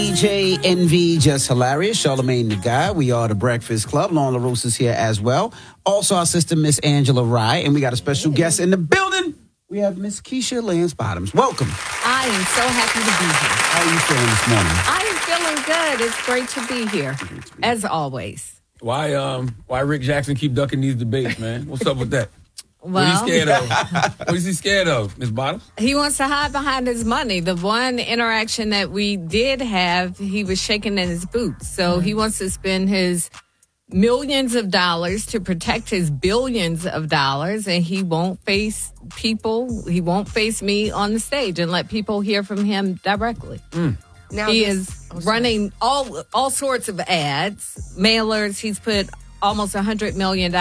DJ Envy, just hilarious. Charlemagne the Guy. We are the Breakfast Club. Lauren LaRosa is here as well. Also, our sister, Miss Angela Rye. And we got a special guest in the building. We have Miss Keisha Lance Bottoms. Welcome. I am so happy to be here. How are you feeling this morning? I am feeling good. It's great to be here, as always. Why Rick Jackson keep ducking these debates, man? What's up with that? Well, What are you scared of? What is he scared of, Miss Bottoms? he wants to hide behind his money. The one interaction that we did have, he was shaking in his boots. So he wants to spend his millions of dollars to protect his billions of dollars, and he won't face people. He won't face me on the stage and let people hear from him directly. Now He is running all sorts of ads, mailers. He's put almost $100 million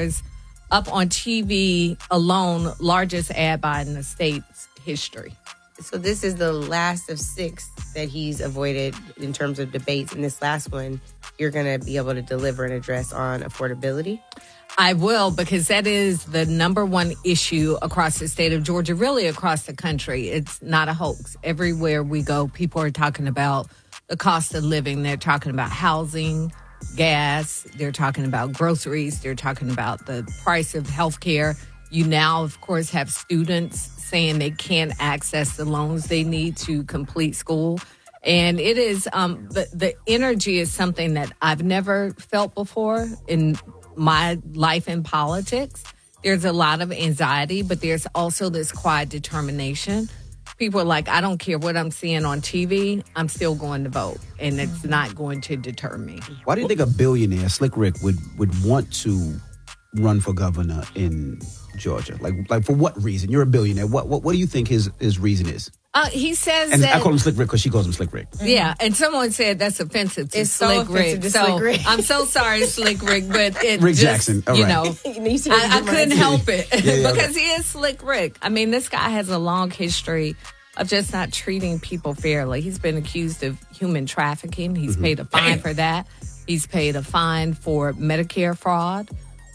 up on TV alone, largest ad buy in the state's history. So this is the last of 6 that he's avoided in terms of debates. And this last one, you're going to be able to deliver an address on affordability. I will, because that is the number one issue across the state of Georgia, really across the country. It's not a hoax. Everywhere we go, people are talking about the cost of living. They're talking about housing, gas. They're talking about groceries. They're talking about the price of health care. You now, of course, have students saying they can't access the loans they need to complete school. And it is, the energy is something that I've never felt before in my life in politics. There's a lot of anxiety, but there's also this quiet determination. People are like, I don't care what I'm seeing on TV, I'm still going to vote. And it's not going to deter me. Why do you think a billionaire, Slick Rick, would want to run for governor in Georgia? Like for what reason? You're a billionaire. What do you think his reason is? He says And that... I call him Slick Rick because she calls him Slick Rick. Yeah, and someone said that's offensive to It's so Slick Rick. offensive to Slick Rick. I'm so sorry, Slick Rick, but it Rick just, Jackson, all you right. know, I couldn't help it because he is Slick Rick. I mean, this guy has a long history of just not treating people fairly. He's been accused of human trafficking. He's paid a fine for that. He's paid a fine for Medicare fraud.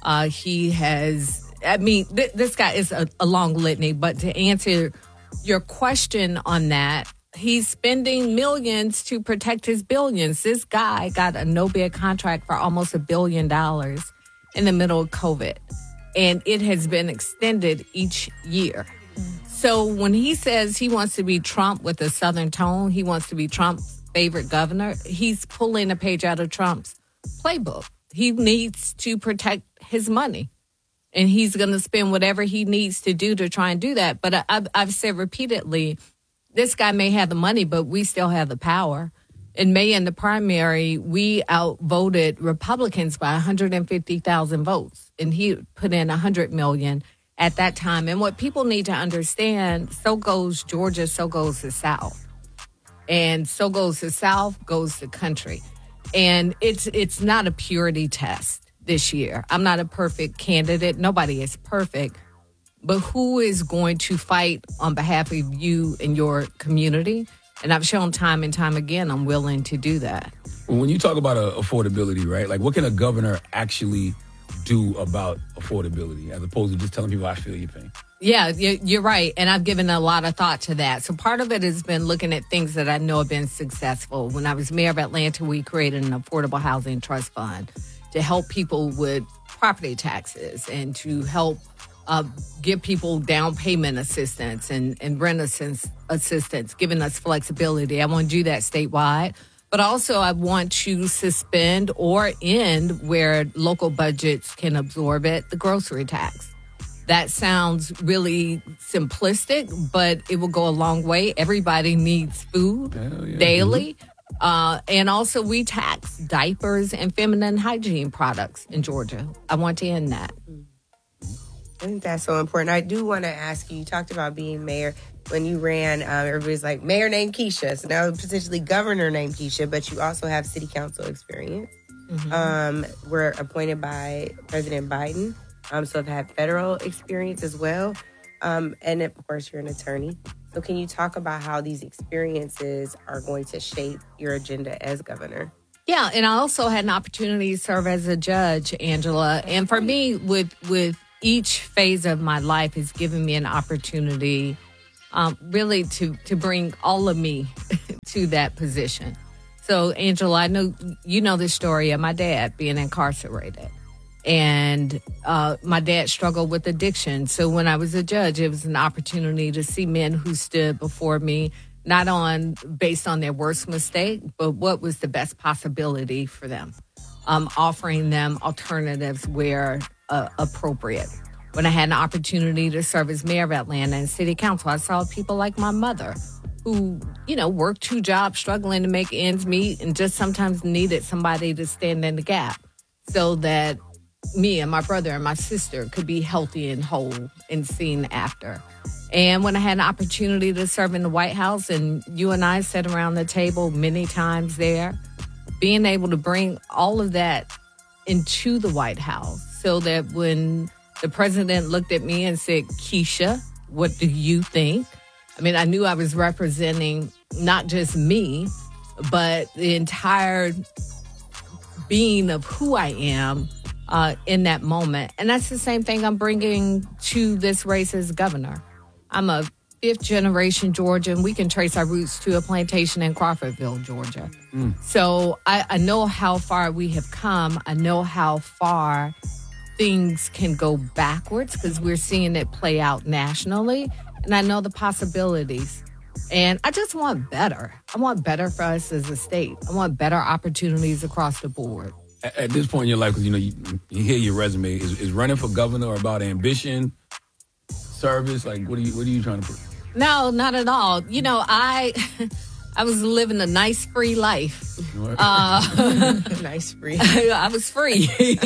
He has, I mean, this guy is a long litany, but to answer your question on that, he's spending millions to protect his billions. This guy got a no-bid contract for almost $1 billion in the middle of COVID, and it has been extended each year. So when he says he wants to be Trump with a Southern tone, he wants to be Trump's favorite governor, he's pulling a page out of Trump's playbook. He needs to protect his money. And he's going to spend whatever he needs to do to try and do that. But I've said repeatedly, this guy may have the money, but we still have the power. In May, in the primary, we outvoted Republicans by 150,000 votes. And he put in $100 million at that time. And what people need to understand, so goes Georgia, so goes the South. And so goes the South, goes the country. And it's not a purity test this year. I'm not a perfect candidate. Nobody is perfect. But who is going to fight on behalf of you and your community? And I've shown time and time again I'm willing to do that. When you talk about affordability, right? Like, what can a governor actually do about affordability as opposed to just telling people, I feel your pain? Yeah, you're right. And I've given a lot of thought to that. So part of it has been looking at things that I know have been successful. When I was mayor of Atlanta, we created an affordable housing trust fund to help people with property taxes and to help give people down payment assistance and rent assistance, giving us flexibility. I want to do that statewide. But also I want to suspend or end where local budgets can absorb it, the grocery tax. That sounds really simplistic, but it will go a long way. Everybody needs food daily. And also we tax diapers and feminine hygiene products in Georgia. I want to end that. I think that's so important. I do want to ask you, you talked about being mayor. When you ran, everybody's like, mayor named Keisha. So now potentially governor named Keisha, but you also have city council experience. We're appointed by President Biden. So I've had federal experience as well. And of course, you're an attorney. So can you talk about how these experiences are going to shape your agenda as governor? Yeah, and I also had an opportunity to serve as a judge, Angela. And for me, with each phase of my life has given me an opportunity really to bring all of me to that position. So, Angela, I know you know the story of my dad being incarcerated. And my dad struggled with addiction. So when I was a judge, it was an opportunity to see men who stood before me, not based on their worst mistake, but what was the best possibility for them, offering them alternatives where appropriate. When I had an opportunity to serve as mayor of Atlanta and city council, I saw people like my mother who, worked 2 jobs, struggling to make ends meet, and just sometimes needed somebody to stand in the gap so that me and my brother and my sister could be healthy and whole and seen after. And when I had an opportunity to serve in the White House, and you and I sat around the table many times there, being able to bring all of that into the White House so that when the president looked at me and said, Keisha, what do you think? I mean, I knew I was representing not just me, but the entire being of who I am in that moment. And that's the same thing I'm bringing to this race as governor. I'm a 5th-generation Georgian, and we can trace our roots to a plantation in Crawfordville, Georgia. So I know how far we have come. I know how far things can go backwards because we're seeing it play out nationally. And I know the possibilities. And I just want better. I want better for us as a state. I want better opportunities across the board. At this point in your life, because, you hear your resume, is running for governor about ambition, service? Like, what are you trying to put? No, not at all. I was living a nice, free life. Nice, free. I was free.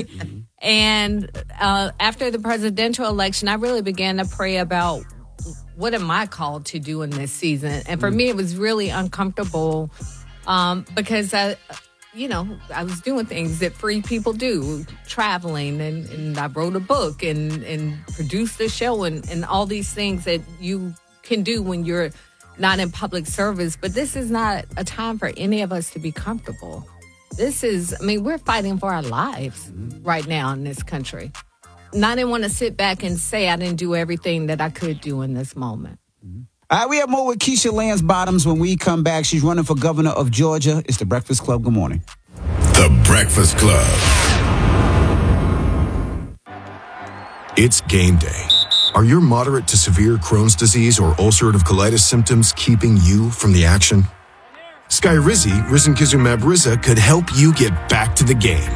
And after the presidential election, I really began to pray about what am I called to do in this season? And for me, it was really uncomfortable because I was doing things that free people do, traveling, and I wrote a book and produced a show and all these things that you can do when you're not in public service. But this is not a time for any of us to be comfortable. We're fighting for our lives right now in this country. And I didn't want to sit back and say I didn't do everything that I could do in this moment. All right, we have more with Keisha Lance Bottoms when we come back. She's running for governor of Georgia. It's The Breakfast Club. Good morning. The Breakfast Club. It's game day. Are your moderate to severe Crohn's disease or ulcerative colitis symptoms keeping you from the action? Skyrizi, risankizumab Riza, could help you get back to the game.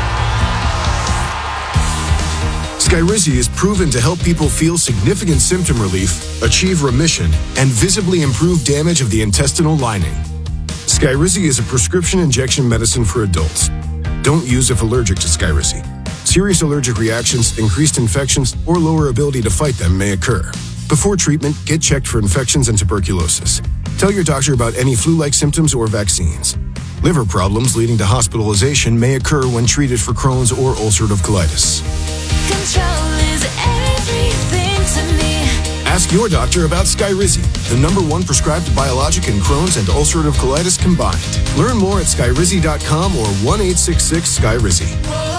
Skyrizi is proven to help people feel significant symptom relief, achieve remission, and visibly improve damage of the intestinal lining. Skyrizi is a prescription injection medicine for adults. Don't use if allergic to Skyrizi. Serious allergic reactions, increased infections, or lower ability to fight them may occur. Before treatment, get checked for infections and tuberculosis. Tell your doctor about any flu-like symptoms or vaccines. Liver problems leading to hospitalization may occur when treated for Crohn's or ulcerative colitis. Control is everything to me. Ask your doctor about Skyrizi, the #1 prescribed biologic in Crohn's and ulcerative colitis combined. Learn more at skyrizi.com or 1-866-SKYRIZI.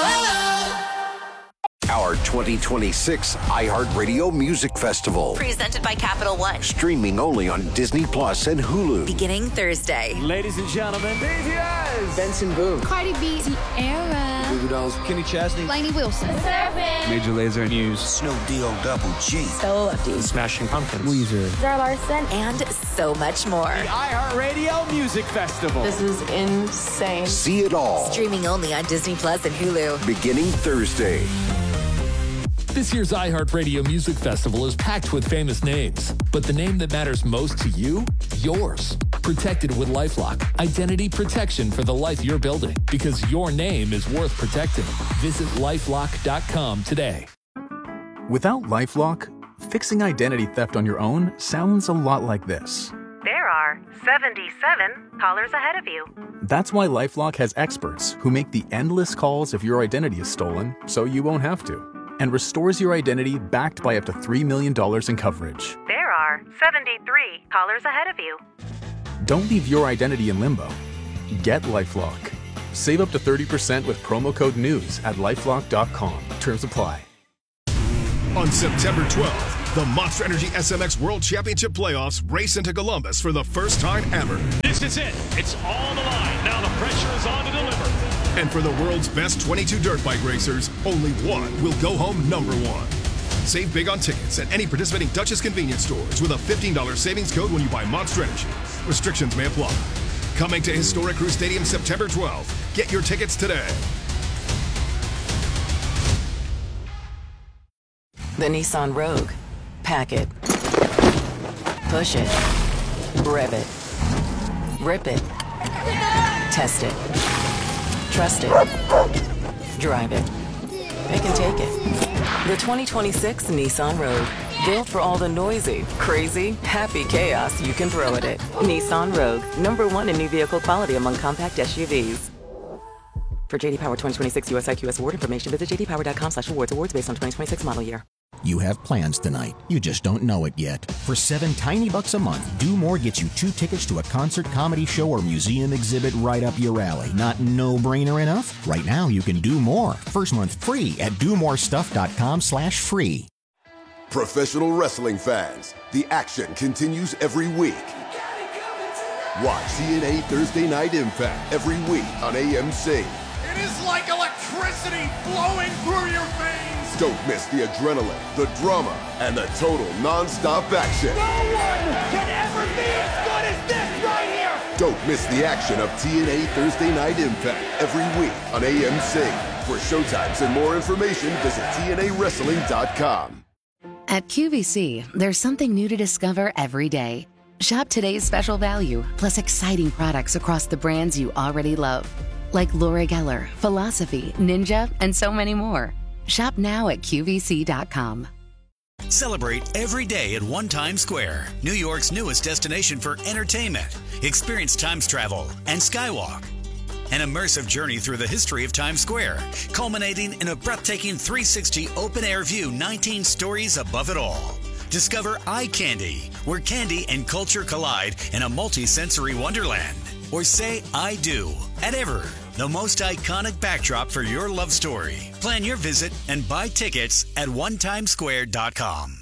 Our 2026 iHeartRadio Music Festival. Presented by Capital One. Streaming only on Disney Plus and Hulu. Beginning Thursday. Ladies and gentlemen, BTS, Benson Boone, Cardi B, Tierra, Goo Goo Dolls, Kenny Chesney, Lainey Wilson, Major Lazer, News, Snoop Double G. Smashing Pumpkins, Weezer, Zara Larson, And so much more. iHeartRadio Music Festival. This is insane. See it all. Streaming only on Disney Plus and Hulu. Beginning Thursday. This year's iHeartRadio Music Festival is packed with famous names, but the name that matters most to you, yours. Protected with LifeLock, identity protection for the life you're building, because your name is worth protecting. Visit LifeLock.com today. Without LifeLock, fixing identity theft on your own sounds a lot like this. There are 77 callers ahead of you. That's why LifeLock has experts who make the endless calls if your identity is stolen, so you won't have to, and restores your identity backed by up to $3 million in coverage. There are 73 callers ahead of you. Don't leave your identity in limbo. Get LifeLock. Save up to 30% with promo code NEWS at LifeLock.com. Terms apply. On September 12th, the Monster Energy SMX World Championship Playoffs race into Columbus for the first time ever. This is it. It's all the line. Pressure is on to deliver. And for the world's best 22 dirt bike racers, only one will go home #1. Save big on tickets at any participating Duchess convenience stores with a $15 savings code when you buy Monster Energy. Restrictions may apply. Coming to Historic Crew Stadium September 12th. Get your tickets today. The Nissan Rogue. Pack it. Push it. Rev it. Rip it. Test it. Trust it. Drive it. Pick and take it. The 2026 Nissan Rogue. Built for all the noisy, crazy, happy chaos you can throw at it. Nissan Rogue. #1 in new vehicle quality among compact SUVs. For JD Power 2026 US IQS award information, visit jdpower.com/awards. Awards based on 2026 model year. You have plans tonight. You just don't know it yet. For $7 tiny bucks a month, Do More gets you 2 tickets to a concert, comedy show, or museum exhibit right up your alley. Not no-brainer enough? Right now, you can do more. First month free at domorestuff.com/free. Professional wrestling fans, the action continues every week. Watch TNA Thursday Night Impact every week on AMC. It is like electricity flowing through your veins. Don't miss the adrenaline, the drama, and the total non-stop action. No one can ever be as good as this right here. Don't miss the action of TNA Thursday Night Impact every week on AMC. For showtimes and more information, visit TNAWrestling.com. At QVC, there's something new to discover every day. Shop today's special value, plus exciting products across the brands you already love. Like Laura Geller, Philosophy, Ninja, and so many more. Shop now at QVC.com. Celebrate every day at One Times Square, New York's newest destination for entertainment. Experience Times Travel and Skywalk. An immersive journey through the history of Times Square, culminating in a breathtaking 360 open-air view 19 stories above it all. Discover Eye Candy, where candy and culture collide in a multi-sensory wonderland. Or say I do at Ever, the most iconic backdrop for your love story. Plan your visit and buy tickets at onetimesquare.com.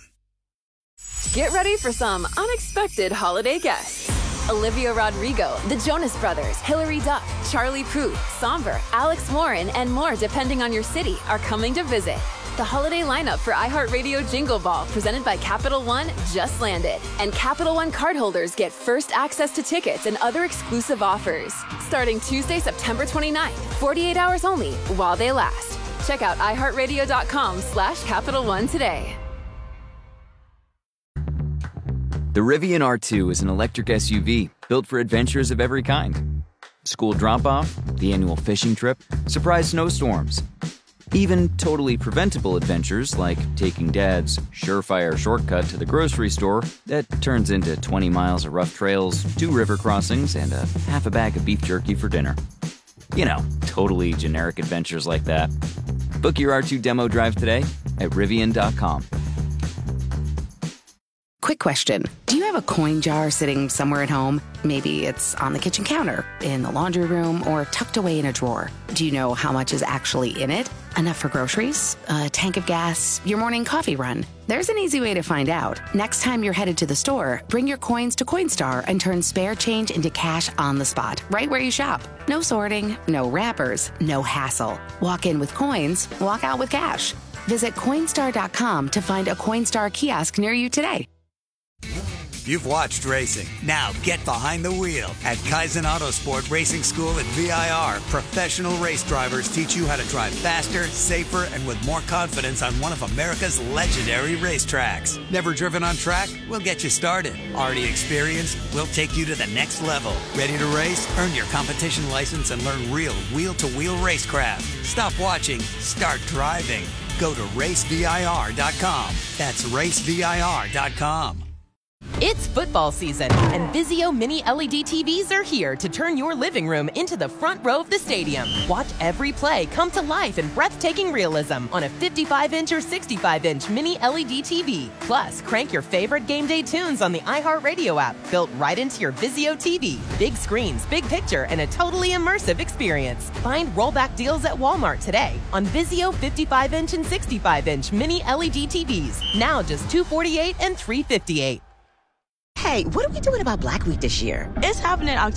Get ready for some unexpected holiday guests. Olivia Rodrigo, the Jonas Brothers, Hilary Duff, Charlie Puth, Somber, Alex Warren, and more depending on your city are coming to visit. The holiday lineup for iHeartRadio Jingle Ball, presented by Capital One, just landed. And Capital One cardholders get first access to tickets and other exclusive offers. Starting Tuesday, September 29th, 48 hours only, while they last. Check out iHeartRadio.com/Capital One today. The Rivian R2 is an electric SUV built for adventures of every kind. School drop-off, the annual fishing trip, surprise snowstorms. Even totally preventable adventures like taking Dad's surefire shortcut to the grocery store that turns into 20 miles of rough trails, 2 river crossings, and a half a bag of beef jerky for dinner. You know, totally generic adventures like that. Book your R2 demo drive today at Rivian.com. Quick question. Do you have a coin jar sitting somewhere at home? Maybe it's on the kitchen counter, in the laundry room, or tucked away in a drawer. Do you know how much is actually in it? Enough for groceries? A tank of gas? Your morning coffee run? There's an easy way to find out. Next time you're headed to the store, bring your coins to Coinstar and turn spare change into cash on the spot, right where you shop. No sorting, no wrappers, no hassle. Walk in with coins, walk out with cash. Visit Coinstar.com to find a Coinstar kiosk near you today. You've watched racing. Now get behind the wheel. At Kaizen Autosport Racing School at VIR, professional race drivers teach you how to drive faster, safer, and with more confidence on one of America's legendary racetracks. Never driven on track? We'll get you started. Already experienced? We'll take you to the next level. Ready to race? Earn your competition license and learn real wheel-to-wheel racecraft. Stop watching. Start driving. Go to racevir.com. That's racevir.com. It's football season, and Vizio Mini LED TVs are here to turn your living room into the front row of the stadium. Watch every play come to life in breathtaking realism on a 55-inch or 65-inch Mini LED TV. Plus, crank your favorite game day tunes on the iHeartRadio app, built right into your Vizio TV. Big screens, big picture, and a totally immersive experience. Find rollback deals at Walmart today on Vizio 55-inch and 65-inch Mini LED TVs. Now just $248 and $358. Hey, what are we doing about Black Week this year? It's happening October